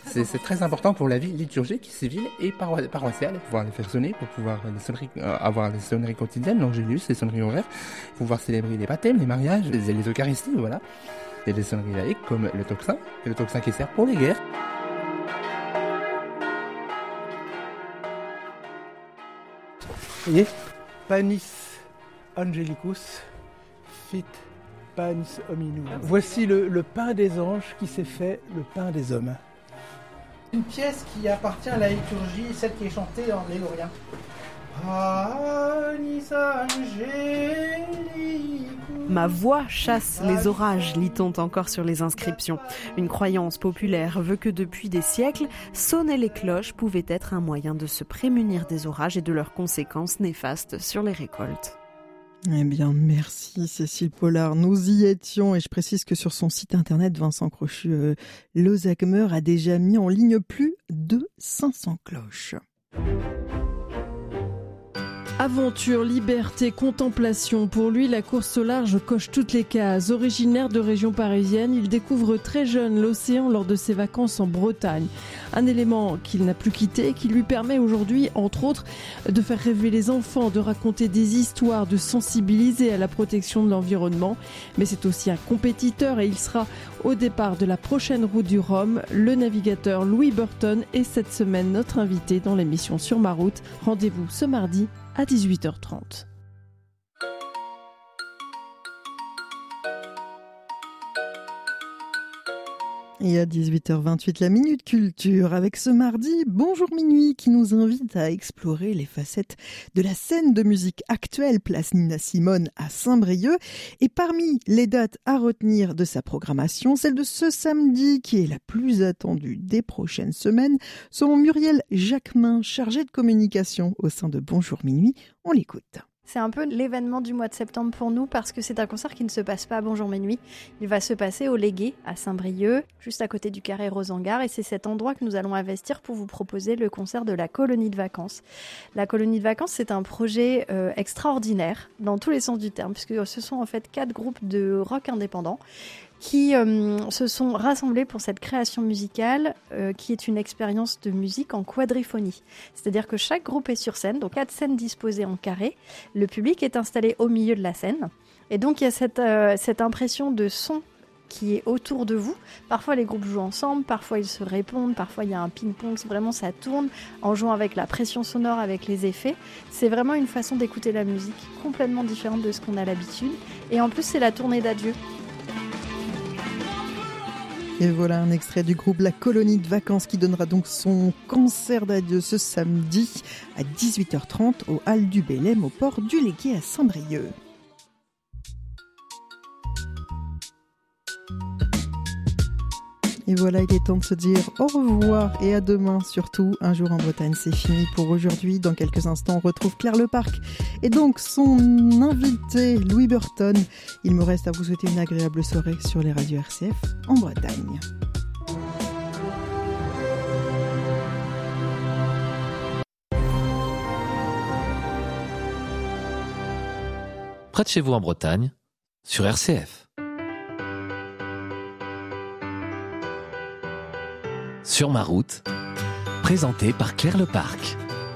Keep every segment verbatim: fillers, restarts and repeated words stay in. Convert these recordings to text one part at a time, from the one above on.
C'est, c'est très important pour la vie liturgique, civile et paroi- paroissiale, pour pouvoir les faire sonner, pour pouvoir les sonneries, euh, avoir les sonneries quotidiennes, l'angélus, les sonneries horaires, pouvoir célébrer les baptêmes, les mariages, les, les eucharisties, voilà. Et des sonneries laïques comme le tocsin, et le tocsin qui sert pour les guerres. Vous voyez, Panis Angelicus, fit panis hominum. Voici le, le pain des anges qui s'est fait le pain des hommes. Une pièce qui appartient à la liturgie, celle qui est chantée en grégorien. Panis Angelicus. Ma voix chasse les orages, lit-on encore sur les inscriptions. Une croyance populaire veut que depuis des siècles, sonner les cloches pouvait être un moyen de se prémunir des orages et de leurs conséquences néfastes sur les récoltes. Eh bien, merci Cécile Pollard. Nous y étions et je précise que sur son site internet, Vincent Crochu euh, Lozagmer a déjà mis en ligne plus de cinq cents cloches. Aventure, liberté, contemplation. Pour lui, la course au large coche toutes les cases. Originaire de région parisienne, il découvre très jeune l'océan lors de ses vacances en Bretagne. Un élément qu'il n'a plus quitté et qui lui permet aujourd'hui, entre autres, de faire rêver les enfants, de raconter des histoires, de sensibiliser à la protection de l'environnement. Mais c'est aussi un compétiteur et il sera au départ de la prochaine route du Rhum. Le navigateur Louis Burton est cette semaine notre invité dans l'émission Sur ma route. Rendez-vous ce mardi à dix-huit heures trente. Et à dix-huit heures vingt-huit, la Minute Culture avec ce mardi Bonjour Minuit qui nous invite à explorer les facettes de la scène de musique actuelle place Nina Simone à Saint-Brieuc. Et parmi les dates à retenir de sa programmation, celle de ce samedi qui est la plus attendue des prochaines semaines, selon Muriel Jacquemin, chargée de communication au sein de Bonjour Minuit. On l'écoute. C'est un peu l'événement du mois de septembre pour nous parce que c'est un concert qui ne se passe pas à Bonjour Minuit. Il va se passer au Légué à Saint-Brieuc, juste à côté du Carré Rosengart, et c'est cet endroit que nous allons investir pour vous proposer le concert de la Colonie de Vacances. La Colonie de Vacances, c'est un projet euh, extraordinaire dans tous les sens du terme, puisque ce sont en fait quatre groupes de rock indépendants qui euh, se sont rassemblés pour cette création musicale euh, qui est une expérience de musique en quadriphonie. C'est-à-dire que chaque groupe est sur scène, donc quatre scènes disposées en carré. Le public est installé au milieu de la scène. Et donc il y a cette, euh, cette impression de son qui est autour de vous. Parfois les groupes jouent ensemble, parfois ils se répondent, parfois il y a un ping-pong, vraiment ça tourne en jouant avec la pression sonore, avec les effets. C'est vraiment une façon d'écouter la musique complètement différente de ce qu'on a l'habitude. Et en plus c'est la tournée d'adieu. Et voilà un extrait du groupe La Colonie de Vacances qui donnera donc son concert d'adieu ce samedi à dix-huit heures trente au Hall du Bélem au port du Légué à Saint-Brieuc. Et voilà, il est temps de se dire au revoir et à demain surtout. Un jour en Bretagne, c'est fini pour aujourd'hui. Dans quelques instants, on retrouve Claire Leparc et donc son invité Louis Burton. Il me reste à vous souhaiter une agréable soirée sur les radios R C F en Bretagne. Près de chez vous en Bretagne, sur R C F. Sur ma route, présenté par Claire Leparc.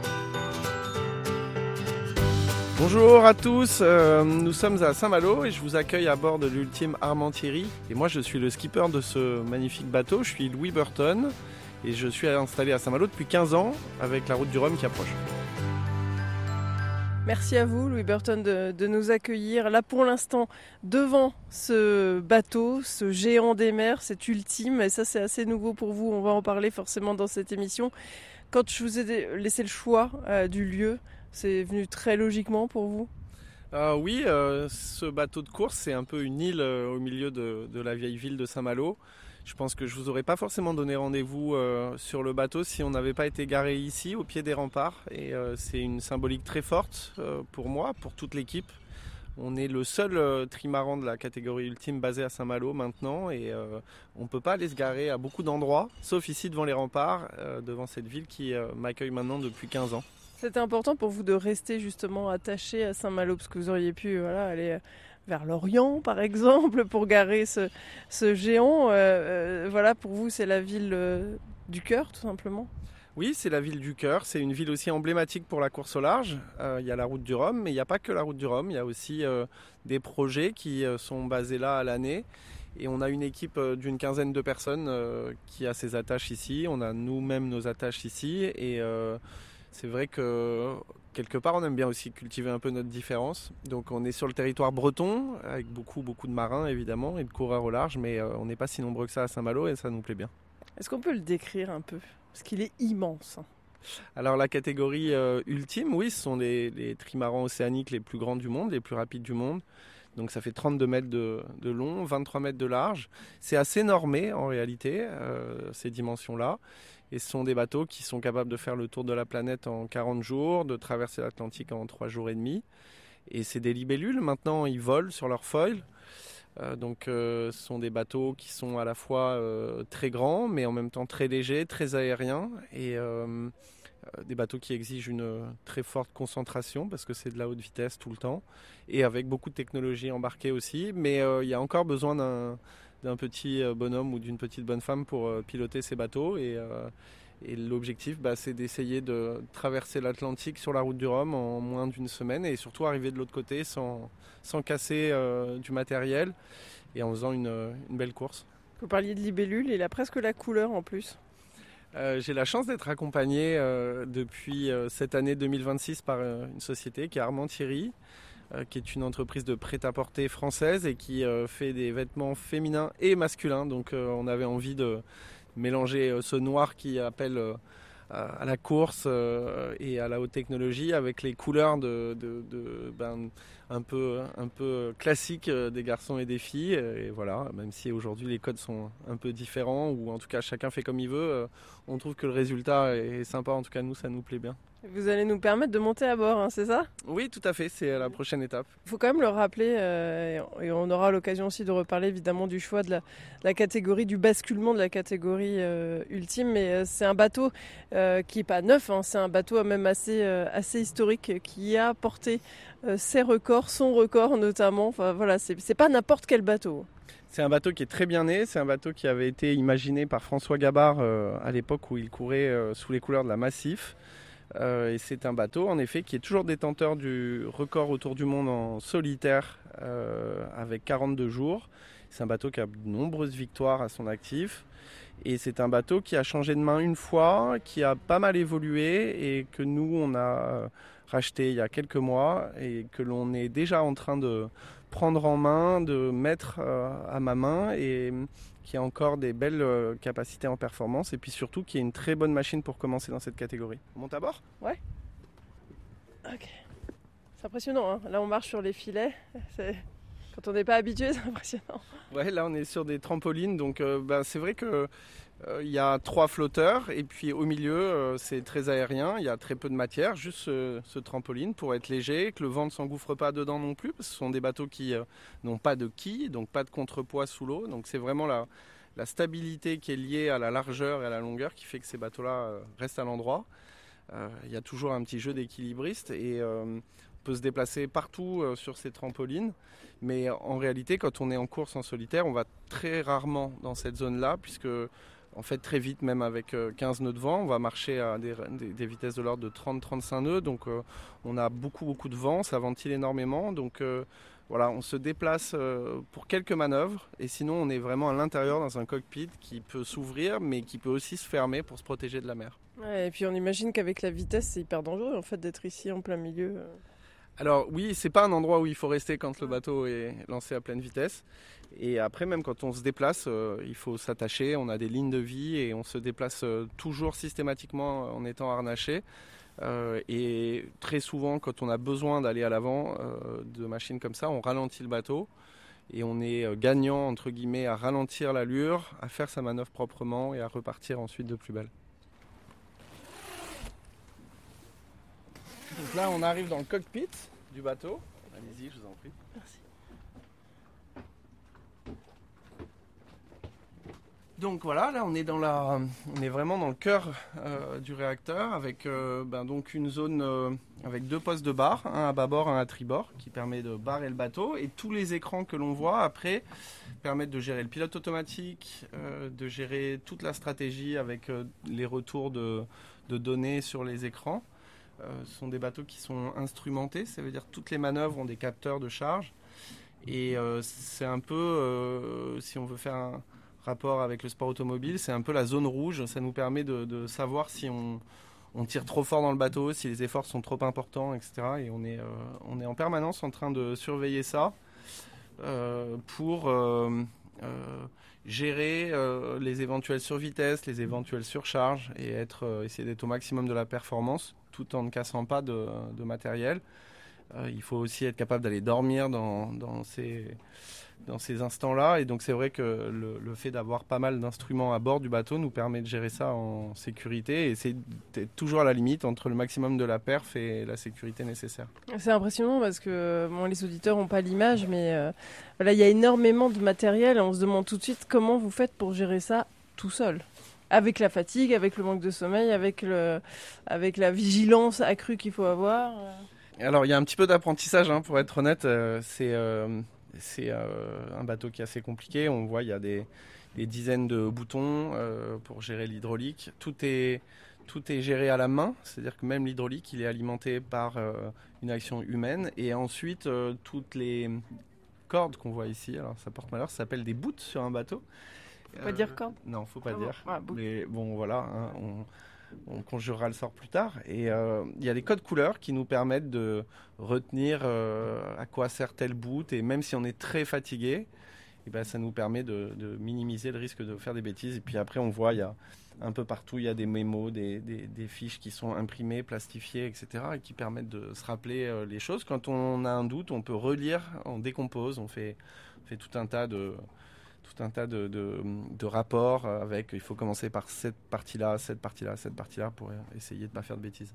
Bonjour à tous, euh, nous sommes à Saint-Malo et je vous accueille à bord de l'Ultime Armentieri. Et moi je suis le skipper de ce magnifique bateau, je suis Louis Burton et je suis installé à Saint-Malo depuis quinze ans avec la route du Rhum qui approche. Merci à vous, Louis Burton, de, de nous accueillir là pour l'instant devant ce bateau, ce géant des mers, cet ultime. Et ça, c'est assez nouveau pour vous. On va en parler forcément dans cette émission. Quand je vous ai laissé le choix euh, du lieu, c'est venu très logiquement pour vous ? euh, Oui, euh, ce bateau de course, c'est un peu une île euh, au milieu de, de la vieille ville de Saint-Malo. Je pense que je vous aurais pas forcément donné rendez-vous euh, sur le bateau si on n'avait pas été garé ici, au pied des remparts. Et euh, c'est une symbolique très forte euh, pour moi, pour toute l'équipe. On est le seul euh, trimaran de la catégorie ultime basé à Saint-Malo maintenant. Et euh, on ne peut pas aller se garer à beaucoup d'endroits, sauf ici devant les remparts, euh, devant cette ville qui euh, m'accueille maintenant depuis quinze ans. C'était important pour vous de rester justement attaché à Saint-Malo, parce que vous auriez pu voilà, aller vers Lorient par exemple pour garer ce, ce géant. Euh, euh, voilà, pour vous c'est la ville euh, du cœur, tout simplement. Oui, c'est la ville du cœur. C'est une ville aussi emblématique pour la course au large. Euh, il y a la route du Rhum, mais il n'y a pas que la route du Rhum. Il y a aussi euh, des projets qui euh, sont basés là à l'année. Et on a une équipe euh, d'une quinzaine de personnes euh, qui a ses attaches ici. On a nous-mêmes nos attaches ici. Et euh, c'est vrai que quelque part, on aime bien aussi cultiver un peu notre différence. Donc on est sur le territoire breton, avec beaucoup, beaucoup de marins évidemment et de coureurs au large. Mais euh, on n'est pas si nombreux que ça à Saint-Malo et ça nous plaît bien. Est-ce qu'on peut le décrire un peu ? Parce qu'il est immense. Alors la catégorie euh, ultime, oui, ce sont les, les trimarans océaniques les plus grands du monde, les plus rapides du monde. Donc ça fait trente-deux mètres de, de long, vingt-trois mètres de large. C'est assez normé en réalité, euh, ces dimensions-là. Et ce sont des bateaux qui sont capables de faire le tour de la planète en quarante jours, de traverser l'Atlantique en trois jours et demi. Et c'est des libellules, maintenant ils volent sur leur foil. Euh, donc euh, ce sont des bateaux qui sont à la fois euh, très grands mais en même temps très légers, très aériens et euh, euh, des bateaux qui exigent une euh, très forte concentration parce que c'est de la haute vitesse tout le temps et avec beaucoup de technologie embarquée aussi, mais euh, il y a encore besoin d'un, d'un petit bonhomme ou d'une petite bonne femme pour euh, piloter ces bateaux et, euh, et l'objectif bah, c'est d'essayer de traverser l'Atlantique sur la route du Rhum en moins d'une semaine et surtout arriver de l'autre côté sans, sans casser euh, du matériel et en faisant une, une belle course. Vous parliez de libellule, il a presque la couleur en plus. Euh, j'ai la chance d'être accompagné euh, depuis euh, cette année deux mille vingt-six par euh, une société qui est Armand Thierry, euh, qui est une entreprise de prêt-à-porter française et qui euh, fait des vêtements féminins et masculins. Donc euh, on avait envie de mélanger euh, ce noir qui appelle euh, à la course euh, et à la haute technologie avec les couleurs de, de, de, ben, un, peu, un peu classiques des garçons et des filles. Et voilà, même si aujourd'hui les codes sont un peu différents ou en tout cas chacun fait comme il veut, euh, on trouve que le résultat est sympa. En tout cas, nous, ça nous plaît bien. Vous allez nous permettre de monter à bord, hein, c'est ça ? Oui, tout à fait, c'est la prochaine étape. Il faut quand même le rappeler, euh, et on aura l'occasion aussi de reparler évidemment du choix de la, la catégorie, du basculement de la catégorie euh, ultime, mais euh, c'est un bateau euh, qui n'est pas neuf, hein, c'est un bateau même assez, euh, assez historique qui a porté euh, ses records, son record notamment, enfin voilà, c'est, c'est pas n'importe quel bateau. C'est un bateau qui est très bien né, c'est un bateau qui avait été imaginé par François Gabard euh, à l'époque où il courait euh, sous les couleurs de la Massif. Euh, et c'est un bateau en effet qui est toujours détenteur du record autour du monde en solitaire euh, avec quarante-deux jours. C'est un bateau qui a de nombreuses victoires à son actif et c'est un bateau qui a changé de main une fois, qui a pas mal évolué et que nous on a racheté il y a quelques mois et que l'on est déjà en train de prendre en main, de mettre euh, à ma main et qui a encore des belles euh, capacités en performance et puis surtout qui est une très bonne machine pour commencer dans cette catégorie. On monte à bord ? Ouais. Ok. C'est impressionnant, hein. Là on marche sur les filets. C'est... Quand on n'est pas habitué, c'est impressionnant. Ouais, là on est sur des trampolines, donc euh, bah, c'est vrai que euh, y a trois flotteurs et puis au milieu euh, c'est très aérien, il y a très peu de matière, juste ce, ce trampoline pour être léger, que le vent ne s'engouffre pas dedans non plus, parce que ce sont des bateaux qui euh, n'ont pas de quilles, donc pas de contrepoids sous l'eau, donc c'est vraiment la, la stabilité qui est liée à la largeur et à la longueur qui fait que ces bateaux-là euh, restent à l'endroit. Euh, il y a toujours un petit jeu d'équilibriste et euh, on peut se déplacer partout euh, sur ces trampolines. Mais en réalité, quand on est en course en solitaire, on va très rarement dans cette zone-là, puisque en fait très vite, même avec quinze nœuds de vent, on va marcher à des, des, des vitesses de l'ordre de trente à trente-cinq nœuds. Donc euh, on a beaucoup beaucoup de vent, ça ventile énormément. Donc euh, voilà, on se déplace euh, pour quelques manœuvres. Et sinon, on est vraiment à l'intérieur dans un cockpit qui peut s'ouvrir, mais qui peut aussi se fermer pour se protéger de la mer. Ouais, et puis on imagine qu'avec la vitesse, c'est hyper dangereux en fait d'être ici en plein milieu. Alors oui, c'est pas un endroit où il faut rester quand le bateau est lancé à pleine vitesse. Et après, même quand on se déplace, euh, il faut s'attacher. On a des lignes de vie et on se déplace euh, toujours systématiquement en étant harnaché. Euh, et très souvent, quand on a besoin d'aller à l'avant euh, de machines comme ça, on ralentit le bateau. Et on est euh, gagnant, entre guillemets, à ralentir l'allure, à faire sa manœuvre proprement et à repartir ensuite de plus belle. Donc là, on arrive dans le cockpit du bateau. Allez-y, je vous en prie. Merci. Donc voilà, là on est dans la, on est vraiment dans le cœur euh, du réacteur avec euh, ben, donc une zone euh, avec deux postes de barre, un à bâbord, un à tribord, qui permet de barrer le bateau. Et tous les écrans que l'on voit après permettent de gérer le pilote automatique, euh, de gérer toute la stratégie avec euh, les retours de, de données sur les écrans. Euh, ce sont des bateaux qui sont instrumentés, ça veut dire que toutes les manœuvres ont des capteurs de charge. Et euh, c'est un peu, euh, si on veut faire un rapport avec le sport automobile, c'est un peu la zone rouge. Ça nous permet de, de savoir si on, on tire trop fort dans le bateau, si les efforts sont trop importants, et cetera. Et on est, euh, on est en permanence en train de surveiller ça euh, pour euh, euh, gérer euh, les éventuelles survitesses, les éventuelles surcharges et être, euh, essayer d'être au maximum de la performance tout en ne cassant pas de, de matériel. Euh, il faut aussi être capable d'aller dormir dans, dans ces... dans ces instants-là. Et donc c'est vrai que le, le fait d'avoir pas mal d'instruments à bord du bateau nous permet de gérer ça en sécurité. Et c'est toujours à la limite entre le maximum de la perf et la sécurité nécessaire. C'est impressionnant parce que bon, les auditeurs n'ont pas l'image, mais euh, voilà, il y a énormément de matériel et on se demande tout de suite comment vous faites pour gérer ça tout seul. Avec la fatigue, avec le manque de sommeil, avec, le, avec la vigilance accrue qu'il faut avoir. Alors il y a un petit peu d'apprentissage, hein, pour être honnête. Euh, c'est... Euh... C'est euh, un bateau qui est assez compliqué. On voit il y a des, des dizaines de boutons euh, pour gérer l'hydraulique. Tout est, tout est géré à la main, c'est-à-dire que même l'hydraulique, il est alimenté par euh, une action humaine. Et ensuite, euh, toutes les cordes qu'on voit ici, alors ça porte malheur, ça s'appelle des boots sur un bateau. Faut pas euh, dire cordes ? Non, faut pas ah dire. Bon, ah, Mais bon, voilà, hein, on... On conjurera le sort plus tard. Et il euh, y a des codes couleurs qui nous permettent de retenir euh, à quoi sert tel boot. Et même si on est très fatigué, et ben, ça nous permet de, de minimiser le risque de faire des bêtises. Et puis après, on voit, il y a un peu partout, il y a des mémos, des, des, des fiches qui sont imprimées, plastifiées, et cetera. Et qui permettent de se rappeler euh, les choses. Quand on a un doute, on peut relire, on décompose, on fait, on fait tout un tas de... tout un tas de, de, de rapports avec, il faut commencer par cette partie-là, cette partie-là, cette partie-là pour essayer de ne pas faire de bêtises.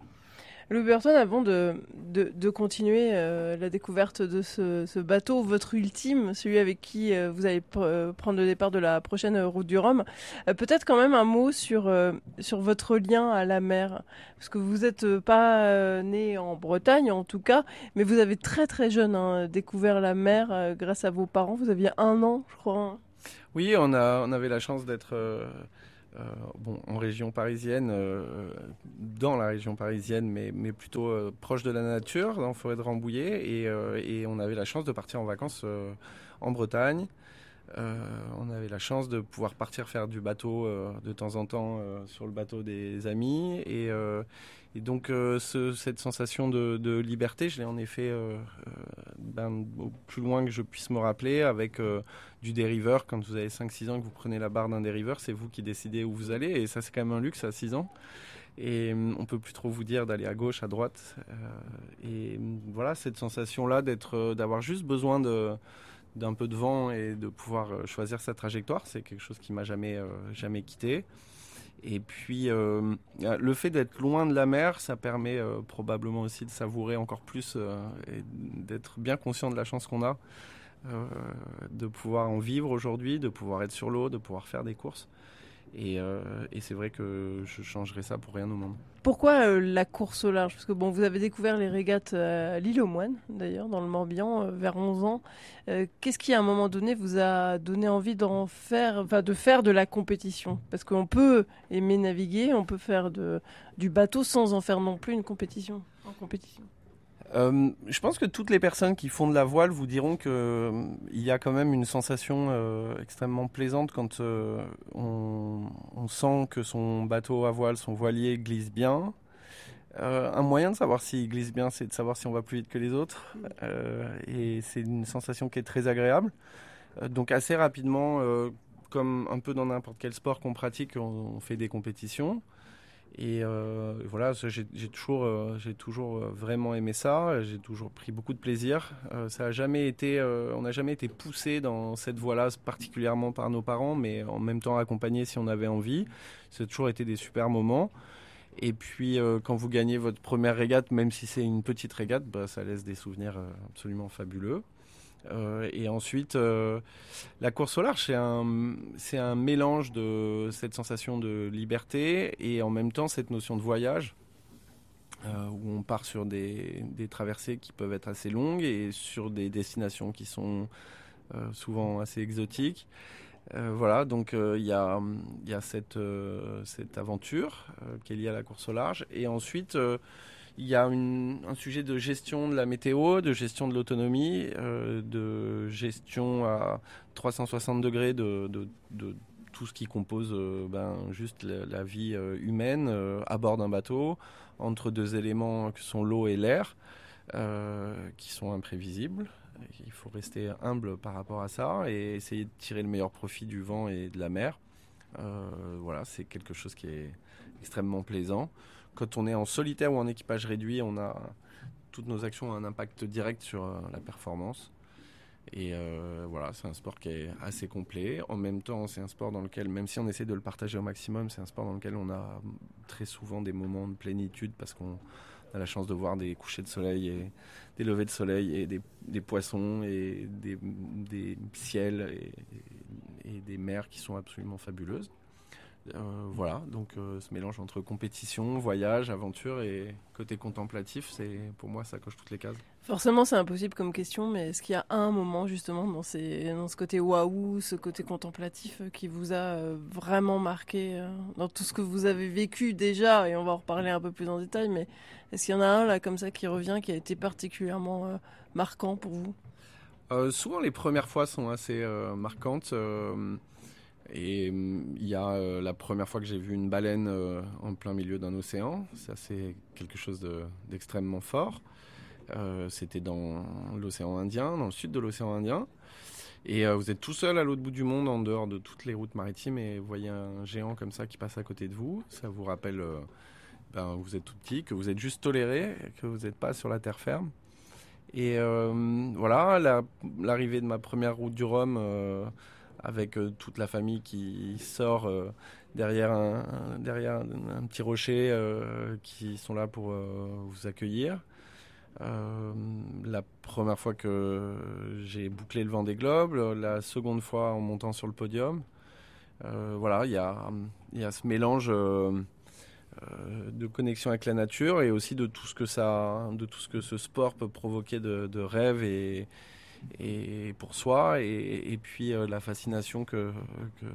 Louis Burton, avant de, de, de continuer euh, la découverte de ce, ce bateau, votre ultime, celui avec qui euh, vous allez pr- prendre le départ de la prochaine route du Rhum, euh, peut-être quand même un mot sur, euh, sur votre lien à la mer. Parce que vous n'êtes pas euh, né en Bretagne, en tout cas, mais vous avez très très jeune hein, découvert la mer euh, grâce à vos parents. Vous aviez un an, je crois. Hein. Oui, on, a, on avait la chance d'être... Euh... Euh, bon, en région parisienne, euh, dans la région parisienne, mais, mais plutôt euh, proche de la nature, dans la forêt de Rambouillet. Et, euh, et on avait la chance de partir en vacances euh, en Bretagne. Euh, on avait la chance de pouvoir partir faire du bateau euh, de temps en temps euh, sur le bateau des amis. Et, euh, et donc, euh, ce, cette sensation de, de liberté, je l'ai en effet euh, euh, ben, au plus loin que je puisse me rappeler avec euh, du dériveur. Quand vous avez cinq six ans que vous prenez la barre d'un dériveur, c'est vous qui décidez où vous allez. Et ça, c'est quand même un luxe à six ans. Et on ne peut plus trop vous dire d'aller à gauche, à droite. Euh, et voilà, cette sensation-là d'être, d'avoir juste besoin de... d'un peu de vent et de pouvoir choisir sa trajectoire, c'est quelque chose qui m'a jamais, euh, jamais quitté. Et puis, euh, le fait d'être loin de la mer, ça permet euh, probablement aussi de savourer encore plus euh, et d'être bien conscient de la chance qu'on a euh, de pouvoir en vivre aujourd'hui, de pouvoir être sur l'eau, de pouvoir faire des courses. Et, euh, et c'est vrai que je changerais ça pour rien au monde. Pourquoi euh, la course au large ? Parce que bon, vous avez découvert les régates à l'île aux Moines, d'ailleurs, dans le Morbihan, euh, vers onze ans. Euh, qu'est-ce qui, à un moment donné, vous a donné envie d'en faire, enfin, de faire de la compétition ? Parce qu'on peut aimer naviguer, on peut faire de, du bateau sans en faire non plus une compétition. En compétition. Euh, je pense que toutes les personnes qui font de la voile vous diront qu'il euh, y a quand même une sensation euh, extrêmement plaisante quand euh, on, on sent que son bateau à voile, son voilier glisse bien. Euh, un moyen de savoir s'il glisse bien, c'est de savoir si on va plus vite que les autres. Euh, et c'est une sensation qui est très agréable. Euh, donc assez rapidement, euh, comme un peu dans n'importe quel sport qu'on pratique, on, on fait des compétitions. Et euh, voilà, j'ai, j'ai toujours, euh, j'ai toujours vraiment aimé ça. J'ai toujours pris beaucoup de plaisir. Euh, ça a jamais été, euh, on n'a jamais été poussé dans cette voie-là, particulièrement par nos parents, mais en même temps accompagné si on avait envie. Ça a toujours été des super moments. Et puis, euh, quand vous gagnez votre première régate, même si c'est une petite régate, bah, ça laisse des souvenirs euh, absolument fabuleux. Euh, et ensuite, euh, la course au large, c'est un, c'est un mélange de cette sensation de liberté et en même temps cette notion de voyage, euh, où on part sur des, des traversées qui peuvent être assez longues et sur des destinations qui sont euh, souvent assez exotiques. Euh, voilà, donc il euh, y a, y a cette, euh, cette aventure euh, qui est liée à la course au large. Et ensuite, il euh, y a une, un sujet de gestion de la météo, de gestion de l'autonomie, euh, de gestion à trois cent soixante degrés de, de, de tout ce qui compose euh, ben, juste la, la vie euh, humaine euh, à bord d'un bateau, entre deux éléments que sont l'eau et l'air, euh, qui sont imprévisibles. Il faut rester humble par rapport à ça et essayer de tirer le meilleur profit du vent et de la mer. Euh, voilà, c'est quelque chose qui est extrêmement plaisant. Quand on est en solitaire ou en équipage réduit, on a toutes nos actions ont un impact direct sur euh, la performance. Et euh, voilà, c'est un sport qui est assez complet. En même temps, c'est un sport dans lequel, même si on essaie de le partager au maximum, c'est un sport dans lequel on a très souvent des moments de plénitude parce qu'on a la chance de voir des couchers de soleil et des levées de soleil et des, des poissons et des, des ciels et, et, et des mers qui sont absolument fabuleuses. Euh, voilà, donc euh, ce mélange entre compétition, voyage, aventure et côté contemplatif, c'est, pour moi, ça coche toutes les cases. Forcément, c'est impossible comme question, mais est-ce qu'il y a un moment justement dans, ces, dans ce côté waouh, ce côté contemplatif qui vous a euh, vraiment marqué euh, dans tout ce que vous avez vécu déjà, et on va en reparler un peu plus en détail, mais est-ce qu'il y en a un là comme ça qui revient, qui a été particulièrement euh, marquant pour vous ? euh, Souvent, les premières fois sont assez euh, marquantes. Euh, Et il y a euh, la première fois que j'ai vu une baleine euh, en plein milieu d'un océan. Ça, c'est quelque chose de, d'extrêmement fort. Euh, c'était dans l'océan Indien, dans le sud de l'océan Indien. Et euh, vous êtes tout seul à l'autre bout du monde, en dehors de toutes les routes maritimes, et vous voyez un géant comme ça qui passe à côté de vous. Ça vous rappelle euh, ben, vous êtes tout petit, que vous êtes juste toléré, que vous n'êtes pas sur la terre ferme. Et euh, voilà, la, l'arrivée de ma première route du Rhum... Euh, avec euh, toute la famille qui sort euh, derrière, un, un, derrière un, un petit rocher, euh, qui sont là pour euh, vous accueillir. Euh, la première fois que j'ai bouclé le Vendée Globe, la seconde fois en montant sur le podium. Euh, voilà, il y a, y a ce mélange euh, euh, de connexion avec la nature et aussi de tout ce que, ça, de tout ce, que ce sport peut provoquer de, de rêves et et pour soi et, et puis euh, la fascination que, que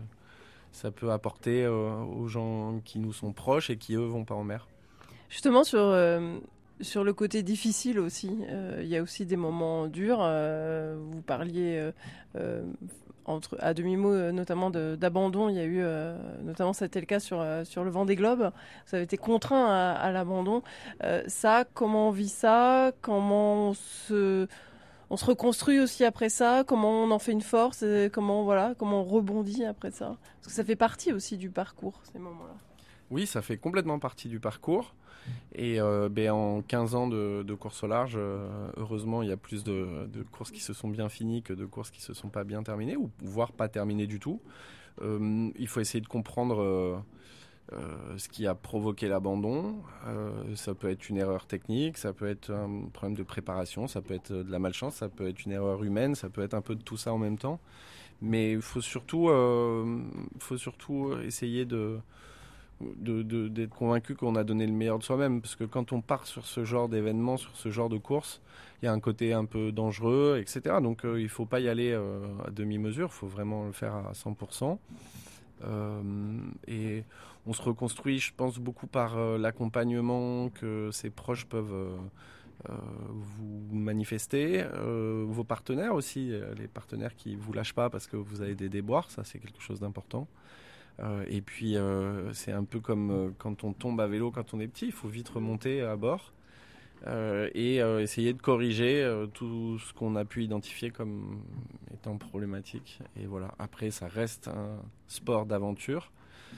ça peut apporter euh, aux gens qui nous sont proches et qui eux vont pas en mer. Justement sur, euh, sur le côté difficile aussi, il euh, y a aussi des moments durs. Euh, vous parliez euh, euh, entre, à demi-mot euh, notamment de, d'abandon, il y a eu euh, notamment ça a été le cas sur, euh, sur le Vendée Globe, vous avez été contraint à, à l'abandon. Euh, ça, comment on vit ça ? Comment on se... On se reconstruit aussi après ça, comment on en fait une force, comment, voilà, comment on rebondit après ça. Parce que ça fait partie aussi du parcours, ces moments-là. Oui, ça fait complètement partie du parcours. Et euh, ben, en quinze ans de, de course au large, euh, heureusement, il y a plus de, de courses qui se sont bien finies que de courses qui ne se sont pas bien terminées, ou voire pas terminées du tout. Euh, il faut essayer de comprendre... Euh, Euh, ce qui a provoqué l'abandon. Euh, ça peut être une erreur technique, ça peut être un problème de préparation, ça peut être de la malchance, ça peut être une erreur humaine, ça peut être un peu de tout ça en même temps. Mais il faut surtout, euh, faut surtout essayer de, de, de, d'être convaincu qu'on a donné le meilleur de soi-même. Parce que quand on part sur ce genre d'événement, sur ce genre de course, il y a un côté un peu dangereux, et cetera. Donc euh, il ne faut pas y aller euh, à demi-mesure, il faut vraiment le faire à cent pour cent. Euh, et on se reconstruit, je pense, beaucoup par euh, l'accompagnement que ses proches peuvent euh, euh, vous manifester, euh, vos partenaires aussi, les partenaires qui vous lâchent pas parce que vous avez des déboires, ça c'est quelque chose d'important. Euh, et puis euh, c'est un peu comme euh, quand on tombe à vélo quand on est petit, il faut vite remonter à bord. Euh, et euh, essayer de corriger euh, tout ce qu'on a pu identifier comme étant problématique. Et voilà, après ça reste un sport d'aventure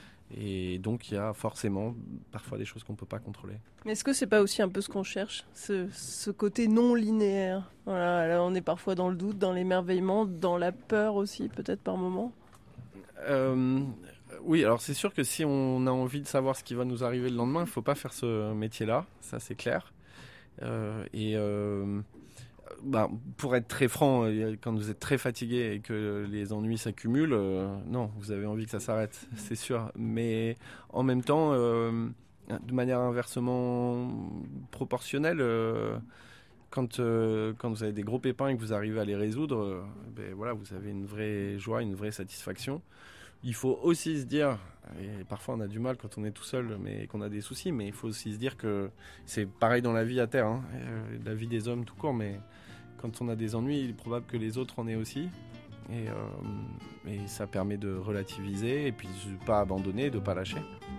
et donc il y a forcément parfois des choses qu'on ne peut pas contrôler. Mais est-ce que c'est pas aussi un peu ce qu'on cherche, ce, ce côté non linéaire ? Voilà, là on est parfois dans le doute, dans l'émerveillement, dans la peur aussi peut-être par moment. Euh, oui, alors c'est sûr que si on a envie de savoir ce qui va nous arriver le lendemain, il ne faut pas faire ce métier-là, ça c'est clair. Euh, et euh, bah, pour être très franc, quand vous êtes très fatigué et que les ennuis s'accumulent, euh, non, vous avez envie que ça s'arrête, c'est sûr. Mais en même temps, euh, de manière inversement proportionnelle, euh, quand, euh, quand vous avez des gros pépins et que vous arrivez à les résoudre, euh, ben, voilà, vous avez une vraie joie, une vraie satisfaction. Il faut aussi se dire, et parfois on a du mal quand on est tout seul mais qu'on a des soucis, mais il faut aussi se dire que c'est pareil dans la vie à terre, hein, euh, la vie des hommes tout court, mais quand on a des ennuis, il est probable que les autres en aient aussi. Et, euh, et ça permet de relativiser et puis de ne pas abandonner, de ne pas lâcher.